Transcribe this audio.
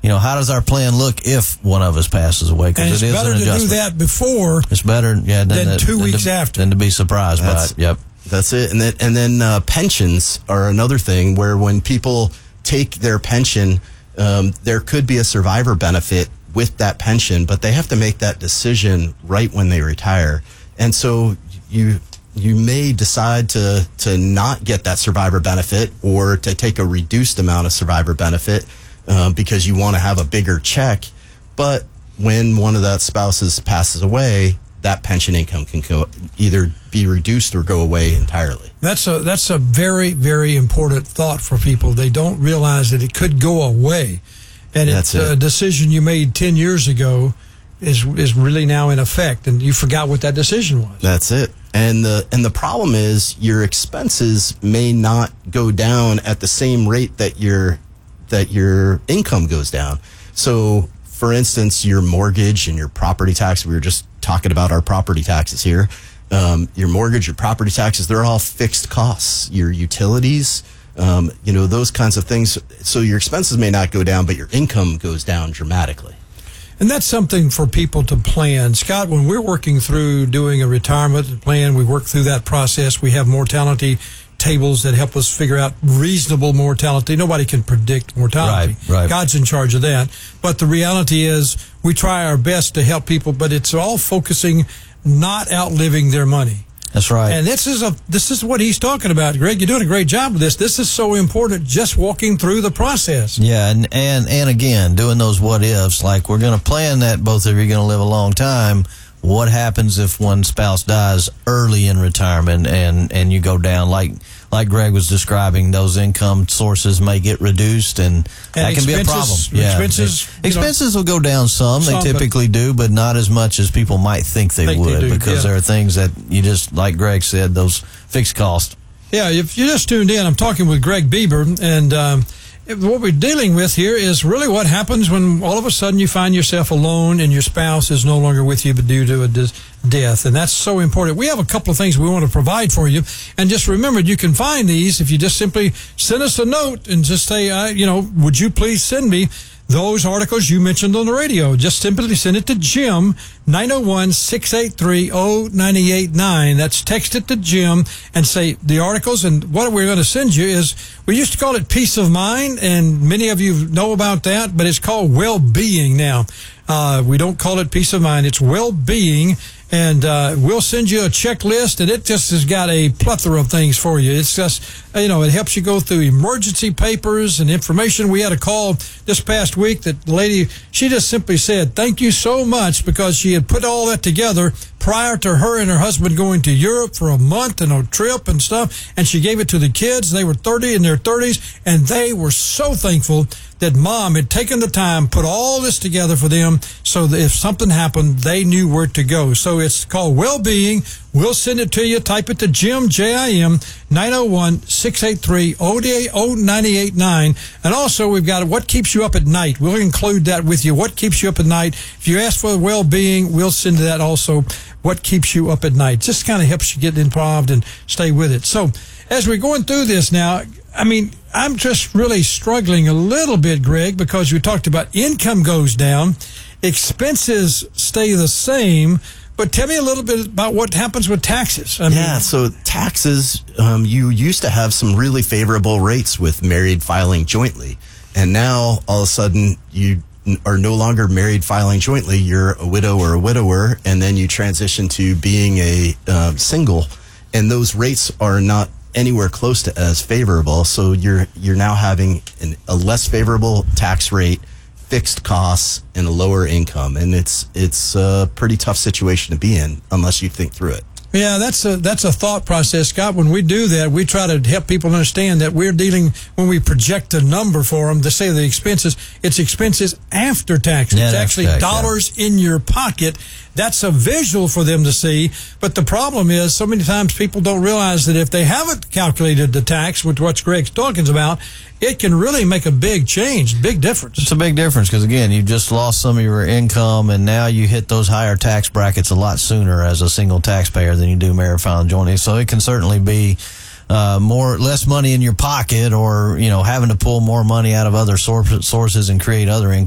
how does our plan look if one of us passes away? Because it's better to do that before. It's better, than 2 weeks after. Than to be surprised by it. Yep. That's it. And then pensions are another thing where when people take their pension, there could be a survivor benefit with that pension, but they have to make that decision right when they retire. And so you may decide to not get that survivor benefit or to take a reduced amount of survivor benefit because you want to have a bigger check. But when one of that spouses passes away, that pension income can either be reduced or go away entirely. That's a very, very important thought for people. They don't realize that it could go away. And it's a decision you made 10 years ago is really now in effect, and you forgot what that decision was. That's it. And the problem is your expenses may not go down at the same rate that your income goes down. So, for instance, your mortgage and your property tax, we were just talking about our property taxes here. Your mortgage, your property taxes, they're all fixed costs. Your utilities, those kinds of things. So your expenses may not go down, but your income goes down dramatically. And that's something for people to plan. Scott, when we're working through doing a retirement plan, we work through that process. We have mortality tables that help us figure out reasonable mortality. Nobody can predict mortality. Right. God's in charge of that. But the reality is we try our best to help people, but it's all focusing not outliving their money. That's right. And this is what he's talking about. Greg, you're doing a great job with this. This is so important, just walking through the process. Yeah, and again, doing those what ifs, like we're going to plan that both of you are going to live a long time. What happens if one spouse dies early in retirement and you go down, like Greg was describing, those income sources may get reduced, and that can be a problem. Expenses will go down some. They typically do, but not as much as people might think they would, because there are things that you just, like Greg said, those fixed costs. Yeah, if you just tuned in, I'm talking with Greg Bieber, and what we're dealing with here is really what happens when all of a sudden you find yourself alone and your spouse is no longer with you due to a death. And that's so important. We have a couple of things we want to provide for you. And just remember, you can find these if you just simply send us a note and just say, would you please send me those articles you mentioned on the radio. Just simply send it to Jim, 901-683-0989. That's text it to Jim and say the articles. And what we're going to send you is, we used to call it Peace of Mind, and many of you know about that, but it's called Well-Being now. We don't call it Peace of Mind. It's Well-Being. And we'll send you a checklist, and it just has got a plethora of things for you. It's just, it helps you go through emergency papers and information. We had a call this past week that the lady, she just simply said, thank you so much, because she had put all that together prior to her and her husband going to Europe for a month and a trip and stuff, and she gave it to the kids. They were in their 30s, and they were so thankful that Mom had taken the time, put all this together for them, so that if something happened, they knew where to go. So it's called Well-Being. We'll send it to you. Type it to Jim, Jim, 901-683-0989. And also, we've got What Keeps You Up at Night. We'll include that with you. What keeps you up at night? If you ask for Well-Being, we'll send that also. What keeps you up at night? Just kind of helps you get involved and stay with it. So as we're going through this now, I'm just really struggling a little bit, Greg, because we talked about income goes down, expenses stay the same, but tell me a little bit about what happens with taxes. So taxes, you used to have some really favorable rates with married filing jointly, and now all of a sudden you are no longer married filing jointly. You're a widow or a widower, and then you transition to being a single, and those rates are not anywhere close to as favorable. So you're now having a less favorable tax rate, fixed costs, and a lower income, and it's a pretty tough situation to be in unless you think through it. Yeah, that's a thought process, Scott. When we do that, we try to help people understand that we're dealing, when we project a number for them to say the expenses, it's expenses after tax. It's actually dollars in your pocket. That's a visual for them to see. But the problem is, so many times people don't realize that if they haven't calculated the tax, with what Greg's talking about, it can really make a big change, big difference. It's a big difference because, again, you just lost some of your income, and now you hit those higher tax brackets a lot sooner as a single taxpayer than you do married filing jointly. So it can certainly be less money in your pocket, or having to pull more money out of other sources and create other income